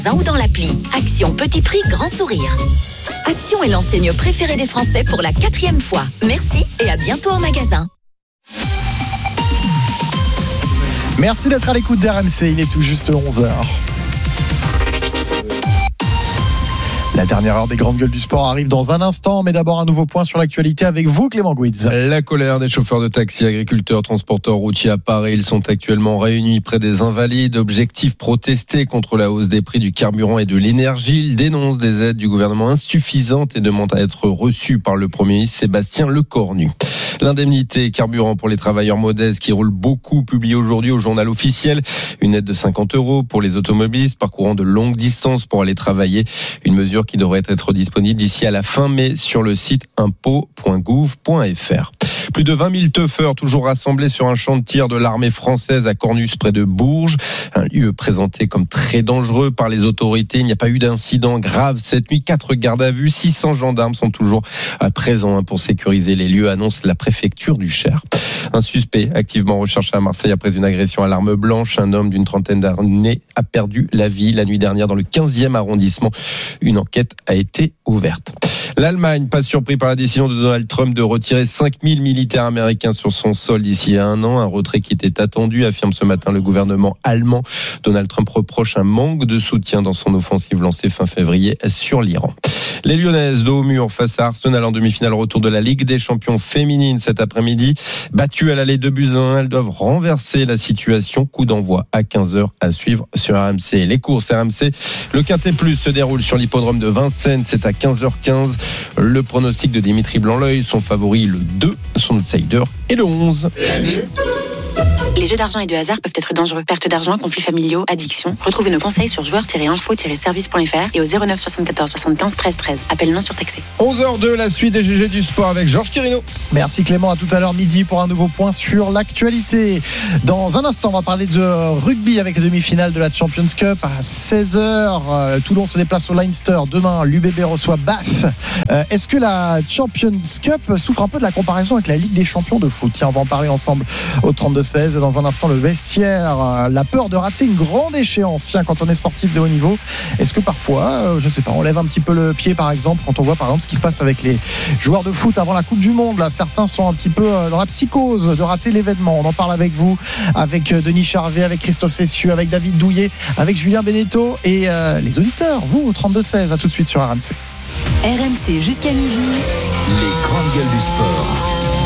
ou dans l'appli. Action petit prix, grand sourire. Action est l'enseigne préférée des Français pour la 4e fois. Merci et à bientôt en magasin. Merci d'être à l'écoute d'RMC, il est tout juste 11h. La dernière heure des grandes gueules du sport arrive dans un instant, mais d'abord un nouveau point sur l'actualité avec vous, Clément Gouitz. La colère des chauffeurs de taxi, agriculteurs, transporteurs routiers à Paris. Ils sont actuellement réunis près des Invalides. Objectif, protester contre la hausse des prix du carburant et de l'énergie. Ils dénoncent des aides du gouvernement insuffisantes et demandent à être reçues par le Premier ministre Sébastien Lecornu. L'indemnité carburant pour les travailleurs modestes qui roulent beaucoup, publiée aujourd'hui au journal officiel. Une aide de 50 € pour les automobilistes parcourant de longues distances pour aller travailler. Une mesure qui devrait être disponible d'ici à la fin mai sur le site impôt.gouv.fr. Plus de 20 000 teufeurs toujours rassemblés sur un champ de tir de l'armée française à Cornus près de Bourges. Un lieu présenté comme très dangereux par les autorités. Il n'y a pas eu d'incident grave cette nuit. 4 gardes à vue, 600 gendarmes sont toujours présents pour sécuriser les lieux, annonce la préfecture du Cher. Un suspect activement recherché à Marseille après une agression à l'arme blanche. Un homme d'une trentaine d'années a perdu la vie la nuit dernière dans le 15e arrondissement. Une enquête a été ouverte. L'Allemagne, pas surpris par la décision de Donald Trump de retirer 5000 militaires américains sur son sol d'ici à un an. Un retrait qui était attendu, affirme ce matin le gouvernement allemand. Donald Trump reproche un manque de soutien dans son offensive lancée fin février sur l'Iran. Les Lyonnaises, dos au mur face à Arsenal en demi-finale, retour de la Ligue des Champions féminine cet après-midi. Battues à l'aller 2-1, elles doivent renverser la situation. Coup d'envoi à 15h à suivre sur RMC. Les courses RMC, le Quintet Plus se déroule sur l'hippodrome de Vincennes, c'est à 15h15. Le pronostic de Dimitri Blanc-L'Oeil, son favori le 2, son outsider et le 11. Les jeux d'argent et de hasard peuvent être dangereux. Perte d'argent, conflits familiaux, addiction. Retrouvez nos conseils sur joueurs-info-service.fr et au 09 74 75 13 13. Appel non surtaxé. 11h02, la suite des GG du sport avec Georges Quirino. Merci Clément, à tout à l'heure midi pour un nouveau point sur l'actualité. Dans un instant, on va parler de rugby avec la demi-finale de la Champions Cup à 16h. Toulon se déplace au Leinster. Demain, l'UBB reçoit Bath. Est-ce que la Champions Cup souffre un peu de la comparaison avec la Ligue des Champions de foot? Tiens, on va en parler ensemble au 32-16. Dans un instant, le vestiaire, la peur de rater une grande échéance quand on est sportif de haut niveau. Est-ce que parfois, je sais pas, on lève un petit peu le pied par exemple quand on voit par exemple ce qui se passe avec les joueurs de foot avant la Coupe du Monde? Là, certains sont un petit peu dans la psychose de rater l'événement. On en parle avec vous, avec Denis Charvet, avec Christophe Cessieux, avec David Douillet, avec Julien Beneteau et les auditeurs. Vous, au 32-16, à tout de suite sur RMC. RMC jusqu'à midi. Les grandes gueules du sport.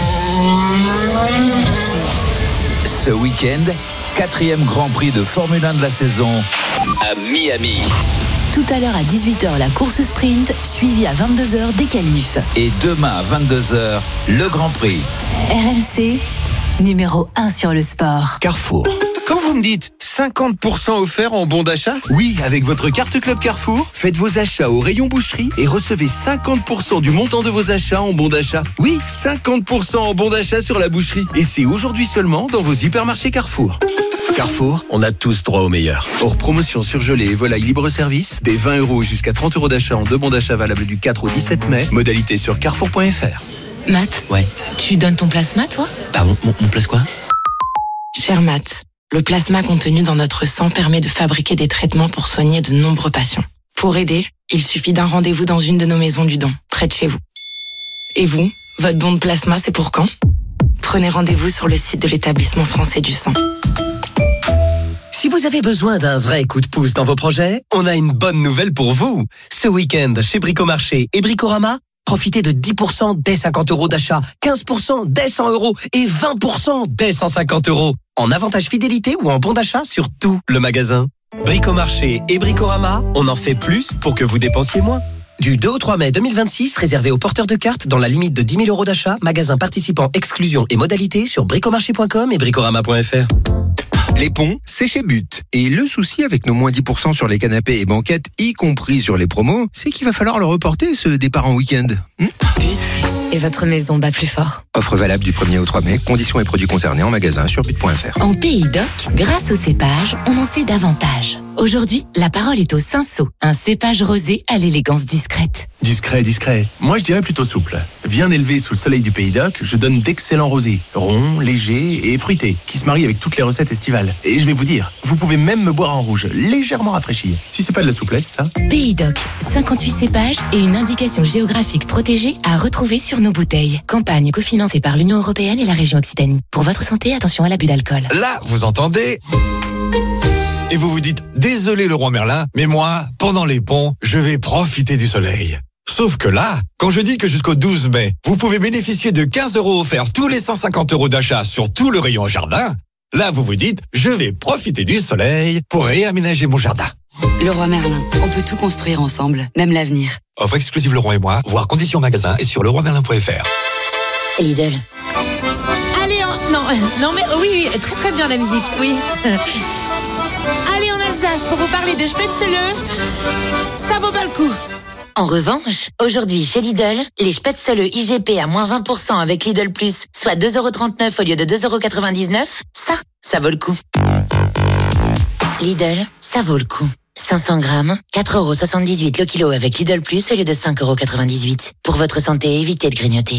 Ce week-end, 4e Grand Prix de Formule 1 de la saison à Miami. Tout à l'heure à 18h, la course sprint, suivie à 22h des qualifs. Et demain à 22h, le Grand Prix. RMC, numéro 1 sur le sport. Carrefour. Quand vous me dites 50% offert en bon d'achat, oui, avec votre carte Club Carrefour, faites vos achats au rayon boucherie et recevez 50% du montant de vos achats en bon d'achat. Oui, 50% en bon d'achat sur la boucherie. Et c'est aujourd'hui seulement dans vos hypermarchés Carrefour. Carrefour, on a tous droit au meilleur. Hors promotion surgelée et volaille libre-service, des 20 € jusqu'à 30 € d'achat en 2 bons d'achat valables du 4 au 17 mai. Modalité sur carrefour.fr. Matt, Ouais. tu donnes ton plasma, toi? Pardon, mon place quoi? Cher Matt, le plasma contenu dans notre sang permet de fabriquer des traitements pour soigner de nombreux patients. Pour aider, il suffit d'un rendez-vous dans une de nos maisons du don, près de chez vous. Et vous, votre don de plasma, c'est pour quand? Prenez rendez-vous sur le site de l'Établissement français du sang. Si vous avez besoin d'un vrai coup de pouce dans vos projets, on a une bonne nouvelle pour vous. Ce week-end, chez Bricomarché et Bricorama, profitez de 10% dès 50 € d'achat, 15% dès 100 € et 20% dès 150 €. En avantage fidélité ou en bon d'achat sur tout le magasin. Bricomarché et Bricorama, on en fait plus pour que vous dépensiez moins. Du 2 au 3 mai 2026, réservé aux porteurs de cartes dans la limite de 10 000 € d'achat, magasin participant, exclusion et modalités sur bricomarché.com et bricorama.fr. Les ponts, c'est chez But. Et le souci avec nos moins 10% sur les canapés et banquettes, y compris sur les promos, c'est qu'il va falloir le reporter, ce départ en week-end. But et votre maison bat plus fort. Offre valable du 1er au 3 mai, conditions et produits concernés en magasin sur but.fr. En Pays d'Oc, grâce au cépage, on en sait davantage. Aujourd'hui, la parole est au Cinsault, un cépage rosé à l'élégance discrète. Discret. Moi, je dirais plutôt souple. Bien élevé sous le soleil du Pays d'Oc, je donne d'excellents rosés. Ronds, légers et fruités, qui se marient avec toutes les recettes estivales. Et je vais vous dire, vous pouvez même me boire en rouge, légèrement rafraîchi. Si c'est pas de la souplesse, ça. Pays d'Oc, 58 cépages et une indication géographique protégée à retrouver sur nos bouteilles. Campagne cofinancée par l'Union européenne et la région Occitanie. Pour votre santé, attention à l'abus d'alcool. Là, vous entendez ? Et vous vous dites, désolé Leroy Merlin, mais moi, pendant les ponts, je vais profiter du soleil. Sauf que là, quand je dis que jusqu'au 12 mai, vous pouvez bénéficier de 15 € offerts tous les 150 € d'achat sur tout le rayon jardin, là vous vous dites, je vais profiter du soleil pour réaménager mon jardin. Leroy Merlin, on peut tout construire ensemble, même l'avenir. Offre exclusive Leroy et moi, voir conditions magasin et sur leroymerlin.fr. Lidl. Allez, non mais oui, très bien la musique, oui. Allez en Alsace pour vous parler de Spätzle, ça vaut pas le coup. En revanche, aujourd'hui chez Lidl, les Spätzle IGP à moins 20% avec Lidl Plus, soit 2,39 € au lieu de 2,99 €, ça vaut le coup. Lidl, ça vaut le coup. 500 grammes, 4,78 € le kilo avec Lidl Plus au lieu de 5,98 €. Pour votre santé, évitez de grignoter.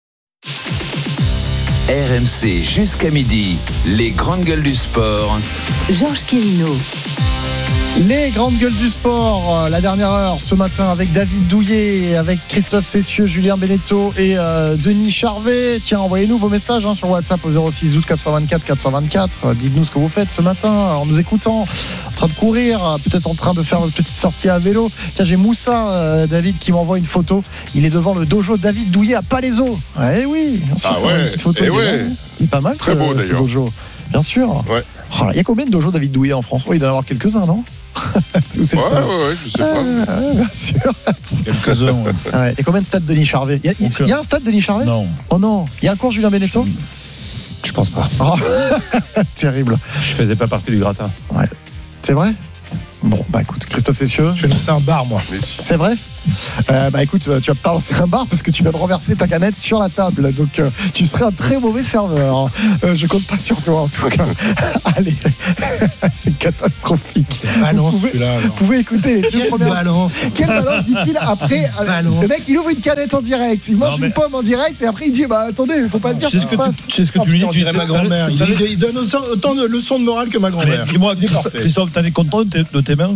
RMC jusqu'à midi, les grandes gueules du sport. Georges Quirino. Les grandes gueules du sport, la dernière heure ce matin avec David Douillet, avec Christophe Cessieux, Julien Beneteau et Denis Charvet. Tiens, envoyez-nous vos messages sur WhatsApp au 06 12 424 424. Dites-nous ce que vous faites ce matin en nous écoutant, en train de courir, peut-être en train de faire votre petite sortie à vélo. Tiens, j'ai Moussa, David, qui m'envoie une photo. Il est devant le dojo David Douillet à Palaiseau. Eh oui, bien sûr. Ah ouais, une petite photo, il est pas mal. Très beau d'ailleurs. Dojo. Bien sûr. Ouais. Oh, il y a combien de dojos David Douillet en France? Il doit y en avoir quelques-uns, non? Ouais, je sais pas. Bien sûr. Quelques-uns. Ouais. Et combien de stades Denis Charvet? Il y a un stade Denis Charvet? Non. Oh non. Il y a un cours Julien Beneteau? Je pense pas. Oh. Terrible. Je faisais pas partie du gratin. Ouais. C'est vrai? Bon, bah écoute, Christophe Cessieux. Je vais lancer un bar, moi. C'est vrai? Bah écoute, tu vas pas lancer un bar parce que tu viens de renverser ta canette sur la table. Donc tu serais un très mauvais serveur. Je compte pas sur toi en tout cas. Allez, c'est catastrophique. Balance, vous pouvez écouter les deux premières. Balance. Quelle balance dit-il après? Le mec il ouvre une canette en direct, il mange une pomme en direct et après il dit bah attendez, il faut pas le dire ce qui se passe. Tu sais ce que tu lui dis, tu dirais ma grand-mère. Il donne autant de leçons de morale que ma grand-mère. Dis-moi, Christophe, t'en es content de tes mains?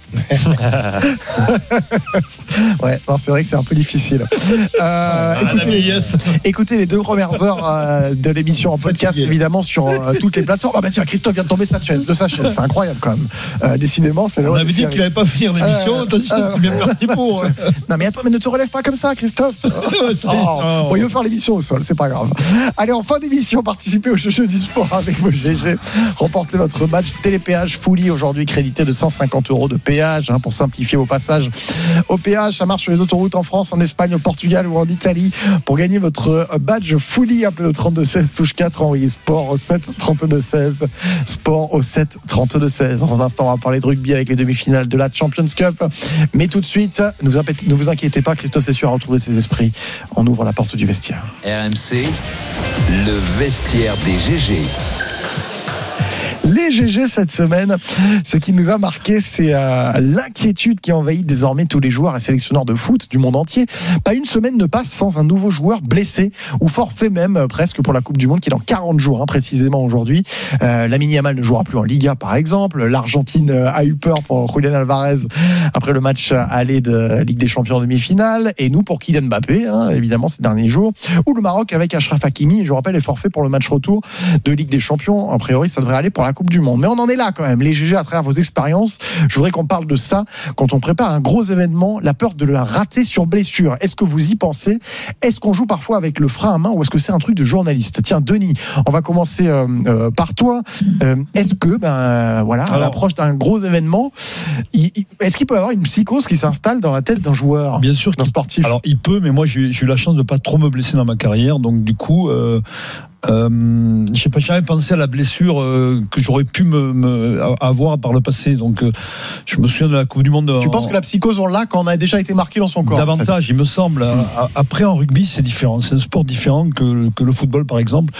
Ouais, non, c'est vrai que c'est un peu difficile. Écoutez les deux premières heures de l'émission en podcast, évidemment, sur toutes les plateformes. Ah bah tiens, Christophe vient de tomber de sa chaise, c'est incroyable quand même. Décidément, c'est on avait dit qu'il n'allait pas finir l'émission. C'est bien parti pour. Non mais attends, mais ne te relève pas comme ça, Christophe. Bon, il veut faire l'émission au sol, c'est pas grave. Allez, en fin d'émission, participez au jeu du sport avec vos GG. Remportez votre match télépéage Fully aujourd'hui crédité de 150 € de péage. Pour simplifier vos passages au péage, ça marche sur les autoroutes en France, en Espagne, au Portugal ou en Italie. Pour gagner votre badge Fully, appelez le 3216 touche 4, envoyez sport au 7 32 16, sport au 7 32 16. Dans un instant, on va parler de rugby avec les demi-finales de la Champions Cup, mais tout de suite, ne vous inquiétez pas, Christophe Cessieux a retrouvé ses esprits. On ouvre la porte du vestiaire. RMC, le vestiaire des GG. Les GG cette semaine, ce qui nous a marqué, c'est l'inquiétude qui envahit désormais tous les joueurs et sélectionneurs de foot du monde entier. Pas une semaine ne passe sans un nouveau joueur blessé ou forfait même presque pour la Coupe du Monde qui est dans 40 jours précisément aujourd'hui. Lamine Yamal ne jouera plus en Liga par exemple. L'Argentine a eu peur pour Julián Alvarez après le match aller de Ligue des Champions en demi-finale, et nous pour Kylian Mbappé évidemment ces derniers jours, ou le Maroc avec Achraf Hakimi, je vous rappelle, est forfait pour le match retour de Ligue des Champions. A priori ça devrait aller pour la Coupe du Monde, mais on en est là quand même, les GG, à travers vos expériences. Je voudrais qu'on parle de ça quand on prépare un gros événement, la peur de la rater sur blessure. Est-ce que vous y pensez? Est-ce qu'on joue parfois avec le frein à main, ou est-ce que c'est un truc de journaliste? Tiens Denis, on va commencer par toi. Est-ce que à l'approche d'un gros événement, est-ce qu'il peut y avoir une psychose qui s'installe dans la tête d'un joueur? Bien sûr, d'un sportif. Alors il peut, mais moi j'ai eu la chance de pas trop me blesser dans ma carrière, donc du coup je sais pas, j'avais pensé à la blessure que j'aurais pu avoir par le passé, donc je me souviens de la Coupe du Monde. Tu penses que la psychose on l'a quand on a déjà été marqué dans son corps? Davantage, en fait. Il me semble. Après en rugby c'est différent, c'est un sport différent que le football par exemple,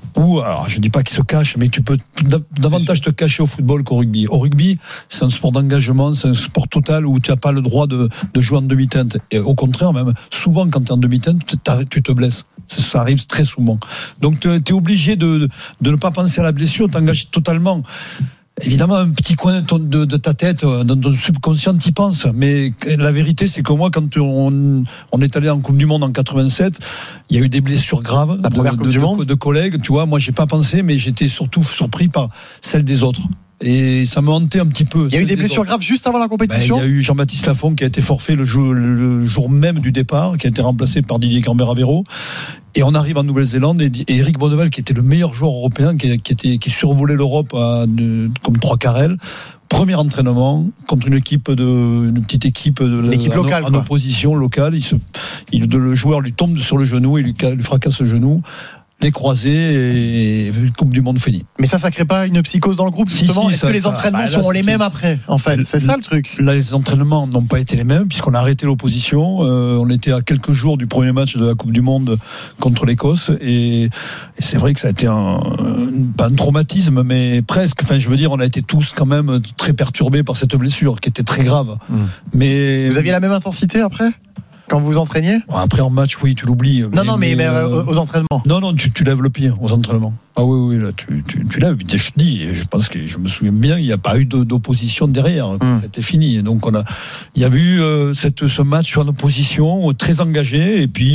Ou, alors je dis pas qu'il se cache, mais tu peux davantage te cacher au football qu'au rugby. Au rugby, c'est un sport d'engagement, c'est un sport total où tu n'as pas le droit de jouer en demi-teinte. Et au contraire, même, souvent quand tu es en demi-teinte, tu te blesses. Ça arrive très souvent. Donc tu es obligé de ne pas penser à la blessure, t'engages totalement. Évidemment, un petit coin de ta tête, dans ton subconscient, t'y penses. Mais la vérité, c'est que moi, quand on est allé en Coupe du Monde en 87, il y a eu des blessures graves de collègues. Tu vois, moi, j'ai pas pensé, mais j'étais surtout surpris par celles des autres. Et ça me hantait un petit peu. Il y a eu des blessures graves juste avant la compétition. Il y a eu Jean-Baptiste Lafont qui a été forfait le jour même du départ, qui a été remplacé par Didier Cambert-Avero. Et on arrive en Nouvelle-Zélande et Eric Bonneval, qui était le meilleur joueur européen, qui survolait l'Europe comme 3 quarts. Premier entraînement contre une petite équipe l'équipe locale, en opposition locale. Le joueur lui tombe sur le genou et lui fracasse le genou. Les croisés et Coupe du Monde finie. Mais ça crée pas une psychose dans le groupe, justement? Est-ce que les entraînements sont les mêmes après, en fait? C'est ça le truc. Là, les entraînements n'ont pas été les mêmes, puisqu'on a arrêté l'opposition. On était à quelques jours du premier match de la Coupe du Monde contre l'Écosse. Et c'est vrai que ça a été pas un traumatisme, mais presque. Enfin, je veux dire, on a été tous quand même très perturbés par cette blessure, qui était très grave. Mais vous aviez la même intensité après? Quand vous entraîniez? Après en match, oui, tu l'oublies. Non, mais aux entraînements. Non, tu lèves le pied aux entraînements. Ah oui, là, tu lèves. Je dis, je pense que je me souviens bien, il n'y a pas eu d'opposition derrière. C'était fini. Donc il y a eu ce match sur l'opposition très engagé. Et puis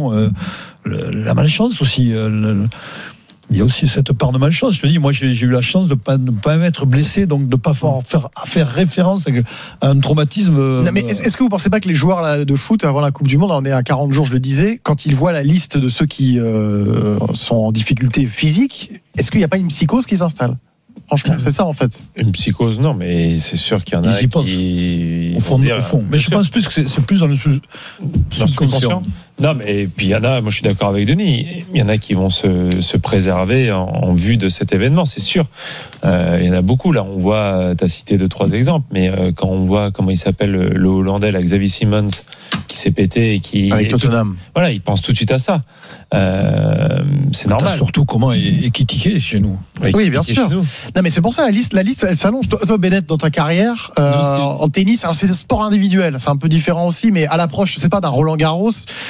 la malchance aussi. Il y a aussi cette part de malchance. Je te dis, moi, j'ai eu la chance de ne pas m'être blessé, donc de ne pas faire référence à un traumatisme. Non, mais est-ce que vous ne pensez pas que les joueurs de foot, avant la Coupe du Monde, on est à 40 jours, je le disais, quand ils voient la liste de ceux qui sont en difficulté physique, est-ce qu'il n'y a pas une psychose qui s'installe? Franchement, c'est ça en fait. Une psychose, non, mais c'est sûr qu'il y en a qui. Au fond. Mais je pense plus que c'est plus dans le subconscient. Non, mais puis il y en a, moi je suis d'accord avec Denis, il y en a qui vont se préserver en vue de cet événement, c'est sûr. Il y en a beaucoup, là, on voit, tu as cité 2-3 exemples, mais quand on voit comment il s'appelle le Hollandais, là, Xavi Simons, qui s'est pété et qui. Avec Tottenham. Voilà, il pense tout de suite à ça. C'est normal. Surtout comment Ekitike chez nous. Oui, bien sûr. Non, mais c'est pour ça, la liste, elle s'allonge. Toi, Bennett, dans ta carrière, en tennis, alors c'est un sport individuel, c'est un peu différent aussi, mais à l'approche, je sais pas, d'un Roland Garros,